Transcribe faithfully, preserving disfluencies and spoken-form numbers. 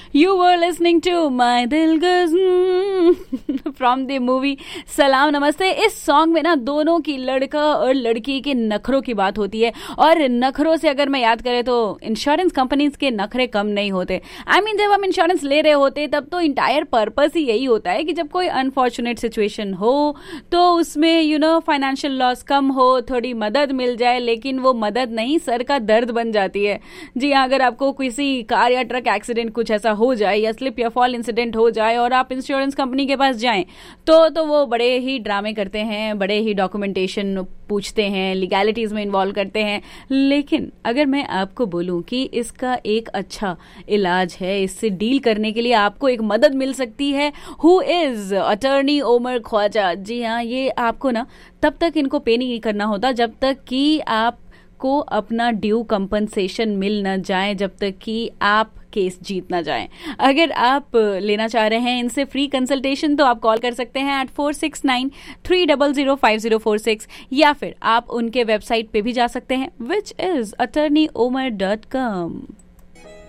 You were listening to My Dil Gazn from the movie सलाम नमस्ते। इस song में ना दोनों की, लड़का और लड़की के नखरों की बात होती है, और नखरों से अगर मैं याद करें तो इंश्योरेंस कंपनीज के नखरे कम नहीं होते। आई I मीन mean, जब हम इंश्योरेंस ले रहे होते तब तो इंटायर पर्पस ही यही होता है कि जब कोई अनफॉर्चुनेट सिचुएशन हो तो उसमें यू नो फाइनेंशियल लॉस कम हो, थोड़ी मदद मिल जाए, लेकिन वो मदद नहीं सर का दर्द बन जाती है। जी हाँ, अगर आपको किसी कार या ट्रक एक्सीडेंट कुछ ऐसा हो जाए या स्लिप या फॉल इंसिडेंट हो जाए और आप इंश्योरेंस कंपनी के पास जाएं तो तो वो बड़े ही ड्रामे करते हैं, बड़े ही डॉक्यूमेंटेशन पूछते हैं, लीगैलिटीज में इन्वॉल्व करते हैं। लेकिन अगर मैं आपको बोलूं कि इसका एक अच्छा इलाज है, इससे डील करने के लिए आपको एक मदद मिल सकती है। Who is attorney Omar Khwaja. जी हाँ, ये आपको ना तब तक इनको पे नहीं करना होता जब तक कि आप को अपना ड्यू कंपनसेशन मिल न जाए, जब तक कि आप केस जीत ना जाए। अगर आप लेना चाह रहे हैं इनसे फ्री कंसल्टेशन तो आप कॉल कर सकते हैं eight four six nine three double zero five zero four six, या फिर आप उनके वेबसाइट पे भी जा सकते हैं which is attorney Omar dot com.